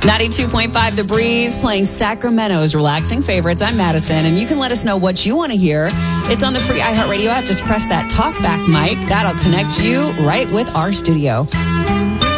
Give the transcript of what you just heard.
92.5 The Breeze, playing Sacramento's relaxing favorites. I'm Madison, and you can let us know what you want to hear. It's on the free iHeartRadio app. Just press that talkback mic. That'll connect you right with our studio.